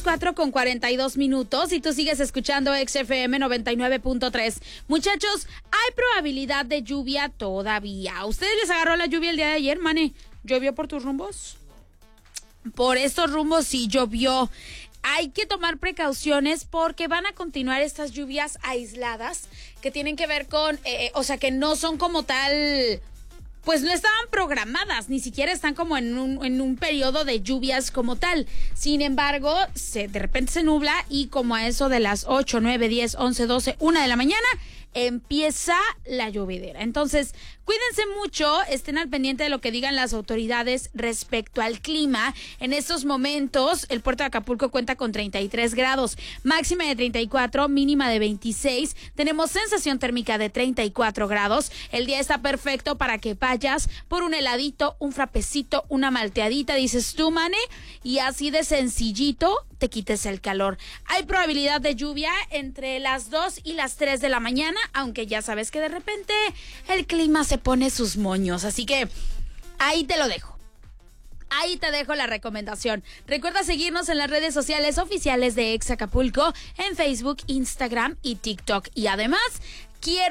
las 4:42 y tú sigues escuchando XFM 99.3. Muchachos, hay probabilidad de lluvia todavía. ¿Ustedes les agarró la lluvia el día de ayer, Mane? ¿Llovió por tus rumbos? Por estos rumbos sí llovió. Hay que tomar precauciones porque van a continuar estas lluvias aisladas que tienen que ver con, que no son como tal, pues no estaban programadas, ni siquiera están como en un periodo de lluvias como tal. Sin embargo, de repente se nubla y como a eso de las 8, 9, 10, 11, 12, 1 de la mañana empieza la llovedera. Entonces, cuídense mucho, estén al pendiente de lo que digan las autoridades respecto al clima. En estos momentos, el puerto de Acapulco cuenta con 33 grados, máxima de 34, mínima de 26. Tenemos sensación térmica de 34 grados. El día está perfecto para que vayas por un heladito, un frapecito, una malteadita, dices tú, Mane, y así de sencillito te quites el calor. Hay probabilidad de lluvia entre las 2 y las 3 de la mañana, aunque ya sabes que de repente el clima se pone sus moños, así que ahí te lo dejo. Ahí te dejo la recomendación. Recuerda seguirnos en las redes sociales oficiales de Ex Acapulco, en Facebook, Instagram y TikTok. Y además, quiero